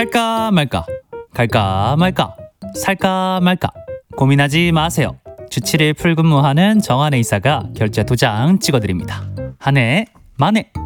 할까 말까, 갈까 말까, 살까 말까 고민하지 마세요. 주 7일 풀근무하는 정한혜 이사가 결제 도장 찍어드립니다. 한 해 만에